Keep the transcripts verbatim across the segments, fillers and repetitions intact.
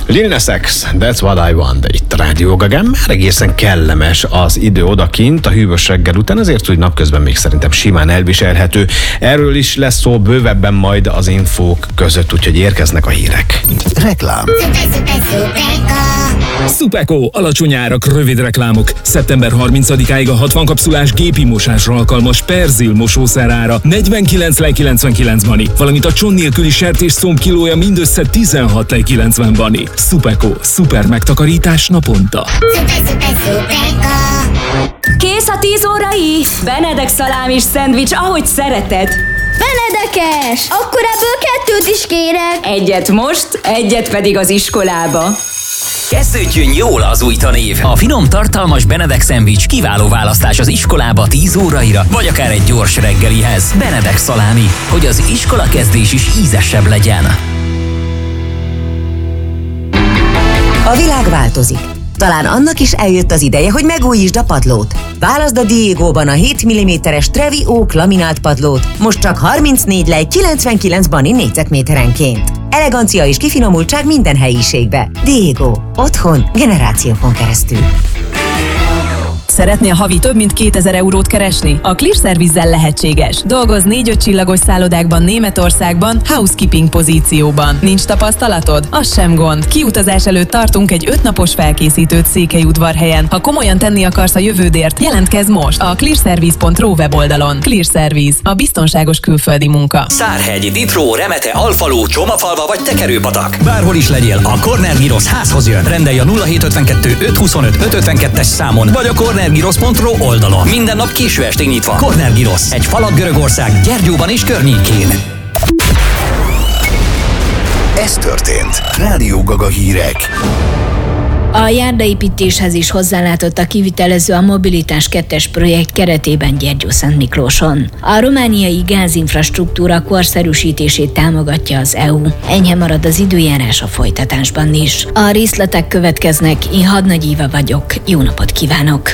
Lil Nas X, That's What I Want, itt a Rádió Gagán. Már egészen kellemes az idő odakint a hűvös reggel után, ezért úgy napközben még szerintem simán elviselhető. Erről is lesz szó bővebben majd az infók között, úgyhogy érkeznek a hírek. Reklám. Szupeko, alacsony árak, rövid reklámok. szeptember harmincadikáig a hatvan kapszulás gépi mosásra alkalmas Perzil mosószer ára negyvenkilenc lej kilencvenkilenc bani, valamint a cson nélküli sertésszomb kilója mindössze tizenhat lej kilencven bani. Szupeko, szuper megtakarítás naponta. Kész a tíz órai? Benedek szalámis szendvics, ahogy szereted. Benedekes! Akkor ebből kettőt is kérek. Egyet most, egyet pedig az iskolába. Kezdődjön jól az új tanév! A finom, tartalmas Benedek szendvics kiváló választás az iskolába tíz óraira, vagy akár egy gyors reggelihez. Benedek szalámi, hogy az iskola kezdés is ízesebb legyen. A világ változik. Talán annak is eljött az ideje, hogy megújítsd a padlót. Válaszd a Diegóban a hét milliméteres Trevi Oak laminált padlót, most csak harmincnégy lej kilencvenkilenc bani négyzetméterenként. Elegancia és kifinomultság minden helyiségbe. Diego. Otthon, generációkon keresztül. Szeretnél havi több mint kétezer eurót keresni? A Clear Service-zel lehetséges. Dolgozz négy-öt csillagos szállodákban Németországban, housekeeping pozícióban. Nincs tapasztalatod? Az sem gond. Kiutazás előtt tartunk egy ötnapos felkészítőt Székelyudvarhelyen. Ha komolyan tenni akarsz a jövődért, jelentkezz most a clearservice pont ro weboldalon. Clear Service. A biztonságos külföldi munka. Szárhegy, Ditró, Remete, Alfaló, Csomafalva vagy Tekerőpatak. Bárhol is legyél, a Corner Gyrosz házhoz jön. Rendelj a nulla hét ötvenkettő ötszázhuszonöt ötvenkettes számon, vagy a corner gyrosz pont ro oldalon. Minden nap késő estig nyitva. Corner Gyrosz, egy falat Görögország, Gyergyóban és környékén. Ez történt. Rádió Gaga hírek. A járdaépítéshez is hozzálátott a kivitelező a Mobilitás kettes projekt keretében Gyergyószentmiklóson. A romániai gázinfrastruktúra korszerűsítését támogatja az é u. Enyhe marad az időjárás a folytatásban is. A részletek következnek, én Hadnagy Éva vagyok. Jó napot kívánok!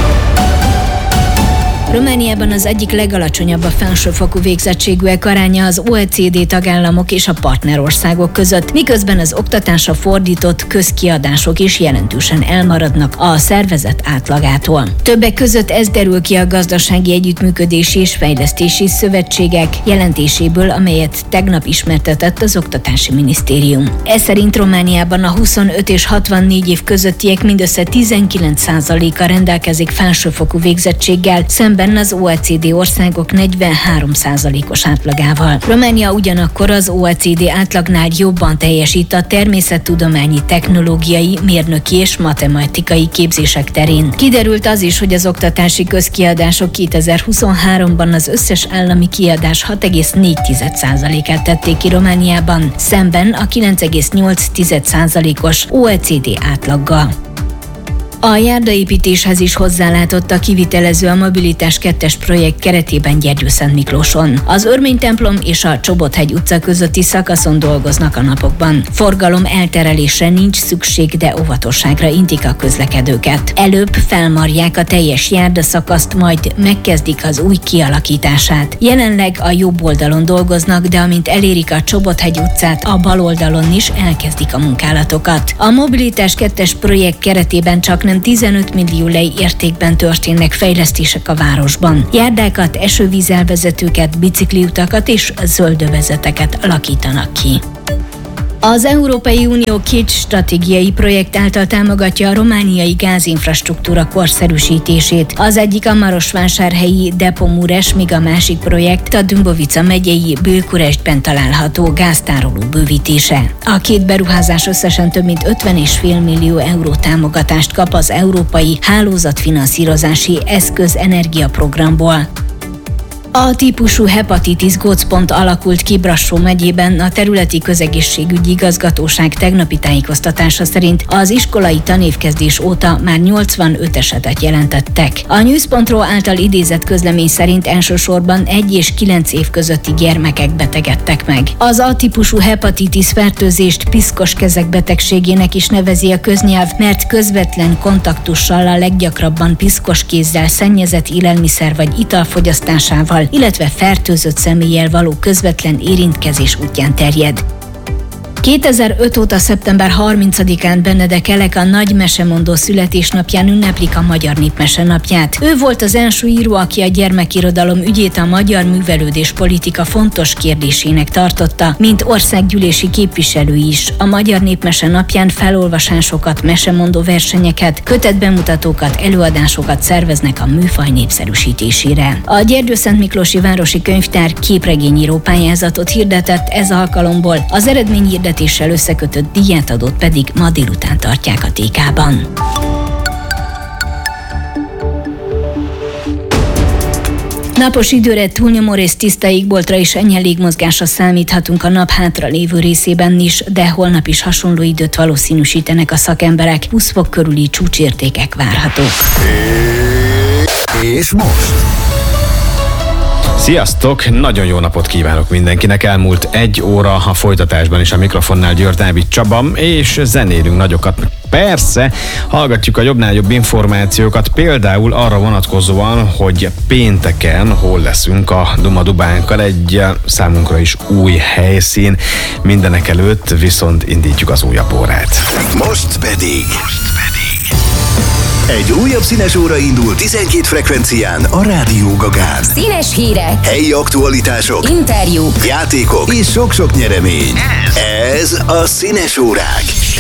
Romániában az egyik legalacsonyabb a felsőfokú végzettségűek aránya az o e cé dé tagállamok és a partnerországok között, miközben az oktatásra fordított közkiadások is jelentősen elmaradnak a szervezet átlagától. Többek között ez derül ki a Gazdasági Együttműködési és Fejlesztési Szövetségek jelentéséből, amelyet tegnap ismertetett az Oktatási Minisztérium. Ez szerint Romániában a huszonöt és hatvannégy év közöttiek mindössze tizenkilenc százaléka rendelkezik felsőfokú végzettséggel, szemben az o e cé dé országok negyvenhárom százalékos átlagával. Románia ugyanakkor az o e cé dé átlagnál jobban teljesít a természettudományi, technológiai, mérnöki és matematikai képzések terén. Kiderült az is, hogy az oktatási közkiadások kétezer-huszonháromban az összes állami kiadás hat egész négy százalékát tették ki Romániában, szemben a kilenc egész nyolc százalékos o e cé dé átlaggal. A járdaépítéshez is hozzálátott a kivitelező a Mobilitás kettes projekt keretében Gyergyószentmiklóson. Az Örmény-templom és a Csobot-hegy utca közötti szakaszon dolgoznak a napokban. Forgalom elterelésre nincs szükség, de óvatosságra intik a közlekedőket. Előbb felmarják a teljes járdaszakaszt, majd megkezdik az új kialakítását. Jelenleg a jobb oldalon dolgoznak, de amint elérik a Csobot-hegy utcát, a bal oldalon is elkezdik a munkálatokat. A Mobilitás kettes projekt keretében csak nem tizenöt millió lej értékben történnek fejlesztések a városban. Járdákat, esővízelvezetőket, bicikliutakat és zöldövezeteket alakítanak ki. Az Európai Unió két stratégiai projekt által támogatja a romániai gázinfrastruktúra korszerűsítését. Az egyik a marosvásárhelyi Depomures, míg a másik projekt a Dümbovica megyei Bőkurestben található gáztároló bővítése. A két beruházás összesen több mint ötven egész öt millió euró támogatást kap az Európai Hálózatfinanszírozási Eszköz energiaprogramból. A típusú hepatitis gócpont alakult ki Brassó megyében. A területi közegészségügyi igazgatóság tegnapi tájékoztatása szerint az iskolai tanévkezdés óta már nyolcvanöt esetet jelentettek. A news pont ro által idézett közlemény szerint elsősorban egy és kilenc év közötti gyermekek betegedtek meg. Az A-típusú hepatitis fertőzést piszkos kezek betegségének is nevezi a köznyelv, mert közvetlen kontaktussal, a leggyakrabban piszkos kézzel, szennyezett élelmiszer vagy ital fogyasztásával, illetve fertőzött személlyel való közvetlen érintkezés útján terjed. kétezer-öt óta szeptember harmincadikán Benedek Elek a nagy mesemondó születésnapján ünneplik a Magyar Népmese napját. Ő volt az első író, aki a gyermekirodalom ügyét a magyar művelődés politika fontos kérdésének tartotta, mint országgyűlési képviselő is. A Magyar Népmese napján felolvasásokat, mesemondó versenyeket, kötetbemutatókat, előadásokat szerveznek a műfaj népszerűsítésére. A Gyergyószentmiklósi Városi Könyvtár képregényíró pályázatot hirdetett ez alkalomból, az eredményhirdetéssel összekötött díjátadót pedig ma délután tartják a té ká-ban. Napos időre, túlnyomó részt tiszta égboltra és enyhe légmozgásra számíthatunk a nap hátra lévő részében is, de holnap is hasonló időt valószínűsítenek a szakemberek, húsz fok körüli csúcsértékek várhatók. És most? Sziasztok! Nagyon jó napot kívánok mindenkinek. Elmúlt egy óra, a folytatásban is a mikrofonnál Győr Dávid Csaba, és zenélünk nagyokat. Persze, hallgatjuk a jobbnál jobb információkat, például arra vonatkozóan, hogy pénteken hol leszünk a Duma Dubánkkal, egy számunkra is új helyszín. Mindenek előtt viszont indítjuk az újabb órát. Most pedig... Most pedig... Egy újabb színes óra indul tizenkét frekvencián a Rádió Gagán. Színes hírek, helyi aktualitások, interjúk, játékok és sok-sok nyeremény. Ez a Színes órák.